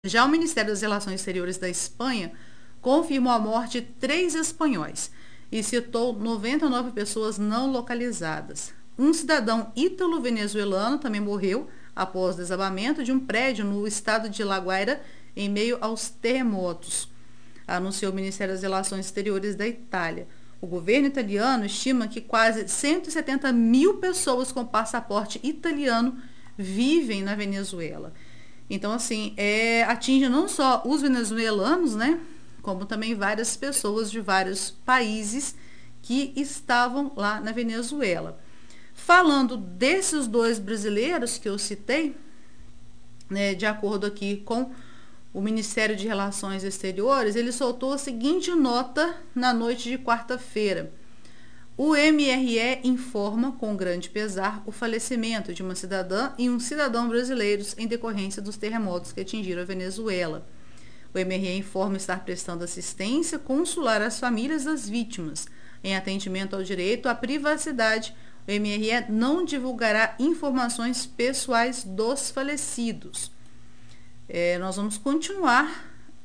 Já o Ministério das Relações Exteriores da Espanha confirmou a morte de 3 espanhóis e citou 99 pessoas não localizadas. Um cidadão ítalo-venezuelano também morreu após desabamento de um prédio no estado de La Guaira em meio aos terremotos, anunciou o Ministério das Relações Exteriores da Itália. O governo italiano estima que quase 170 mil pessoas com passaporte italiano vivem na Venezuela. Então, assim, atinge não só os venezuelanos, né, como também várias pessoas de vários países que estavam lá na Venezuela. Falando desses 2 brasileiros que eu citei, né, de acordo aqui com o Ministério de Relações Exteriores, ele soltou a seguinte nota na noite de quarta-feira. O MRE informa com grande pesar o falecimento de uma cidadã e um cidadão brasileiros em decorrência dos terremotos que atingiram a Venezuela. O MRE informa estar prestando assistência consular às famílias das vítimas. Em atendimento ao direito à privacidade, o MRE não divulgará informações pessoais dos falecidos. Nós vamos continuar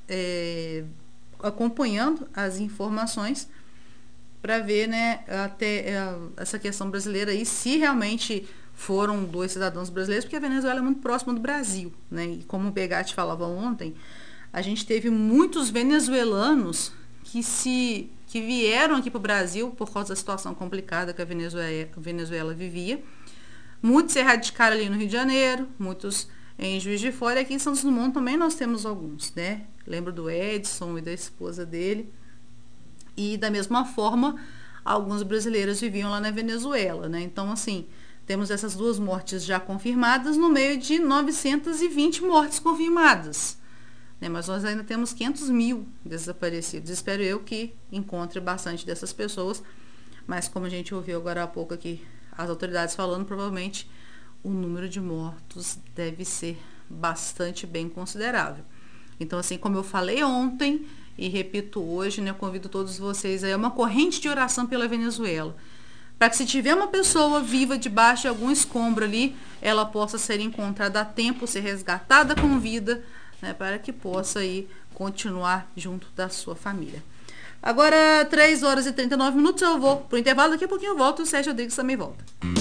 acompanhando as informações para ver, né, até essa questão brasileira aí, se realmente foram 2 cidadãos brasileiros, porque a Venezuela é muito próxima do Brasil, né? E como o Begatti falava ontem, a gente teve muitos venezuelanos que vieram aqui para o Brasil por causa da situação complicada que a Venezuela vivia. Muitos se radicaram ali no Rio de Janeiro, muitos em Juiz de Fora, e aqui em Santos Dumont também nós temos alguns, né? Lembro do Edson e da esposa dele. E da mesma forma, alguns brasileiros viviam lá na Venezuela, né? Então, assim, temos essas 2 mortes já confirmadas no meio de 920 mortes confirmadas, né? Mas nós ainda temos 500 mil desaparecidos. Espero eu que encontre bastante dessas pessoas, mas como a gente ouviu agora há pouco aqui as autoridades falando, provavelmente o número de mortos deve ser bastante bem considerável. Então, assim, como eu falei ontem e repito hoje, né, eu convido todos vocês a uma corrente de oração pela Venezuela, para que se tiver uma pessoa viva debaixo de algum escombro ali, ela possa ser encontrada a tempo, ser resgatada com vida, né, para que possa aí continuar junto da sua família. Agora, 3 horas e 39 minutos, eu vou pro intervalo, daqui a pouquinho eu volto, o Sérgio Rodrigues também volta.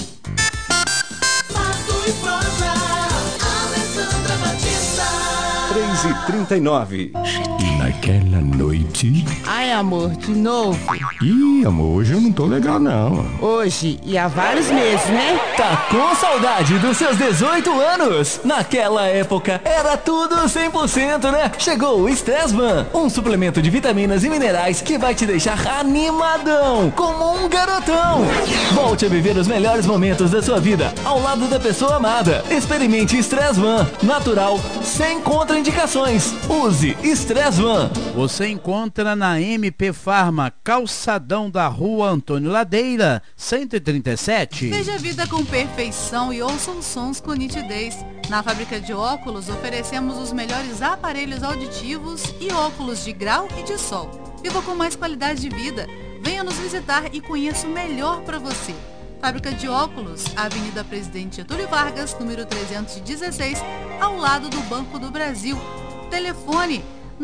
3h39. Naquela noite. Ai, amor, de novo? Ih, amor, hoje eu não tô legal, não. Hoje e há vários meses, né? Tá com saudade dos seus 18 anos? Naquela época era tudo 100%, né? Chegou o Stressman, um suplemento de vitaminas e minerais que vai te deixar animadão, como um garotão. Volte a viver os melhores momentos da sua vida ao lado da pessoa amada. Experimente Stressman, natural, sem contraindicações. Use Stressman. Você encontra na MP Farma, calçadão da Rua Antônio Ladeira, 137. Veja a vida com perfeição e ouça os sons com nitidez. Na fábrica de óculos, oferecemos os melhores aparelhos auditivos e óculos de grau e de sol. Viva com mais qualidade de vida. Venha nos visitar e conheça o melhor para você. Fábrica de óculos, Avenida Presidente Getúlio Vargas, número 316, ao lado do Banco do Brasil. Telefone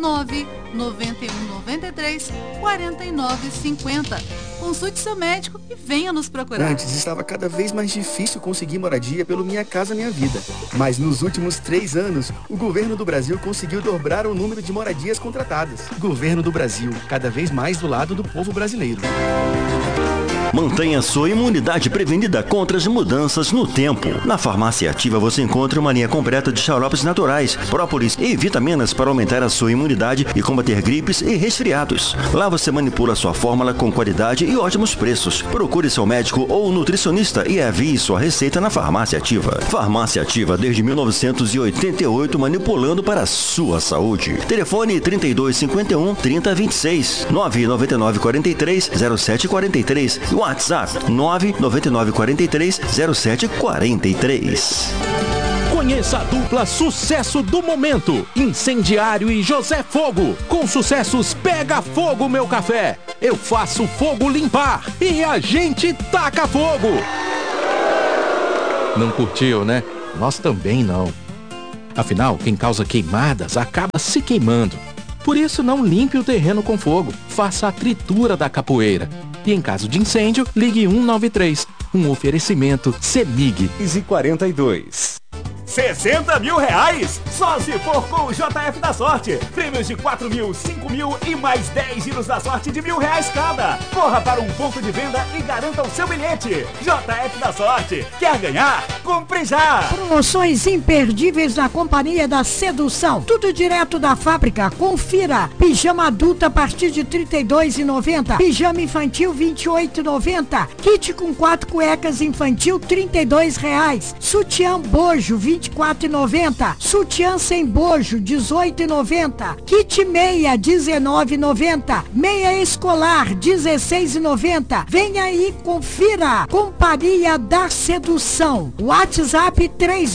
99193-4950. Consulte seu médico e venha nos procurar. Antes estava cada vez mais difícil conseguir moradia pelo Minha Casa Minha Vida. Mas nos últimos 3 anos, o governo do Brasil conseguiu dobrar o número de moradias contratadas. Governo do Brasil, cada vez mais do lado do povo brasileiro. Mantenha sua imunidade prevenida contra as mudanças no tempo. Na Farmácia Ativa você encontra uma linha completa de xaropes naturais, própolis e vitaminas para aumentar a sua imunidade e combater gripes e resfriados. Lá você manipula sua fórmula com qualidade e ótimos preços. Procure seu médico ou nutricionista e envie sua receita na Farmácia Ativa. Farmácia Ativa desde 1988, manipulando para a sua saúde. Telefone 3251-3026, 99943-0743. WhatsApp 99943-0743. Conheça a dupla sucesso do momento, Incendiário e José Fogo. Com sucessos Pega Fogo Meu Café, Eu Faço Fogo Limpar e A Gente Taca Fogo. Não curtiu, né? Nós também não. Afinal, quem causa queimadas acaba se queimando. Por isso, não limpe o terreno com fogo, faça a tritura da capoeira. E em caso de incêndio, ligue 193. Um oferecimento CEMIG. 42. 60 mil reais? Só se for com o JF da Sorte. Prêmios de 4 mil, 5 mil e mais 10 giros da sorte de R$1.000 cada. Corra para um ponto de venda e garanta o seu bilhete. JF da Sorte. Quer ganhar? Compre já! Promoções imperdíveis na Companhia da Sedução. Tudo direto da fábrica. Confira. Pijama adulto a partir de R$ 32,90. Pijama infantil R$ 28,90. Kit com 4 cuecas infantil R$ 32,00. Sutiã bojo R$ 24,90. Sutiã sem bojo, R$ 18,90. Kit meia, R$ 19,90. Meia escolar, R$ 16,90. Venha aí, confira. Companhia da Sedução. WhatsApp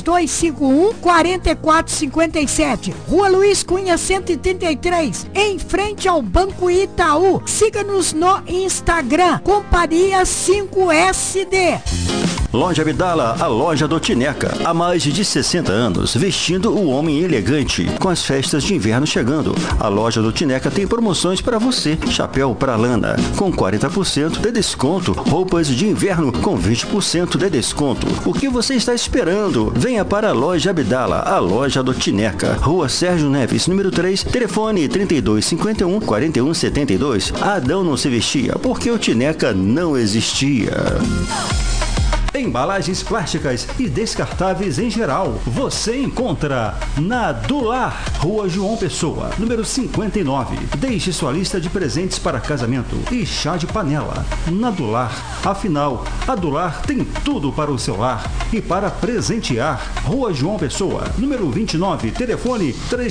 3251-4457. Rua Luiz Cunha 133, em frente ao Banco Itaú. Siga-nos no Instagram. Companhia 5SD. Loja Abdala, a loja do Tineca. Há mais de 60 anos, vestindo o homem elegante. Com as festas de inverno chegando, a loja do Tineca tem promoções para você. Chapéu para lã, com 40% de desconto. Roupas de inverno, com 20% de desconto. O que você está esperando? Venha para a loja Abdala, a loja do Tineca. Rua Sérgio Neves, número 3, telefone 3251-4172. Adão não se vestia, porque o Tineca não existia. Embalagens plásticas e descartáveis em geral. Você encontra na Dular, Rua João Pessoa, número 59. Deixe sua lista de presentes para casamento e chá de panela. Na Dular, afinal, a Dular tem tudo para o seu lar e para presentear. Rua João Pessoa, número 29, telefone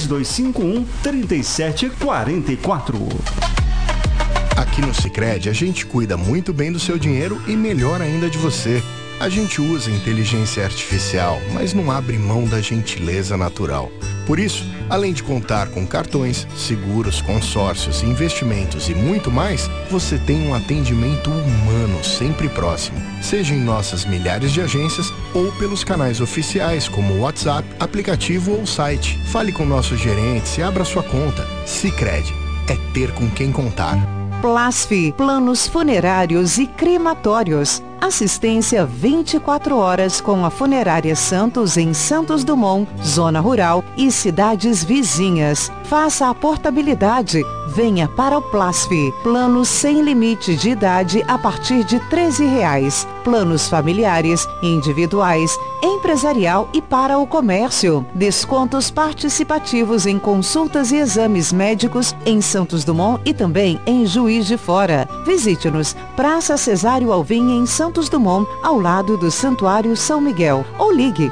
3251-3744. Aqui no Sicredi, a gente cuida muito bem do seu dinheiro e melhor ainda de você. A gente usa inteligência artificial, mas não abre mão da gentileza natural. Por isso, além de contar com cartões, seguros, consórcios, investimentos e muito mais, você tem um atendimento humano sempre próximo, seja em nossas milhares de agências ou pelos canais oficiais como WhatsApp, aplicativo ou site. Fale com nossos gerentes e abra sua conta. Sicredi é ter com quem contar. Plasf, planos funerários e crematórios. Assistência 24 horas com a Funerária Santos em Santos Dumont, Zona Rural e cidades vizinhas. Faça a portabilidade. Venha para o Plasf. Planos sem limite de idade a partir de R$13. Planos familiares, individuais, empresarial e para o comércio. Descontos participativos em consultas e exames médicos em Santos Dumont e também em Juiz de Fora. Visite-nos, Praça Cesário Alvim em Santos Dumont, ao lado do Santuário São Miguel. Ou ligue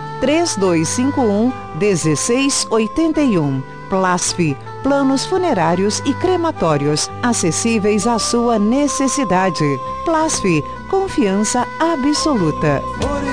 3251-1681. Plasf, planos funerários e crematórios, acessíveis à sua necessidade. Plasf, confiança absoluta.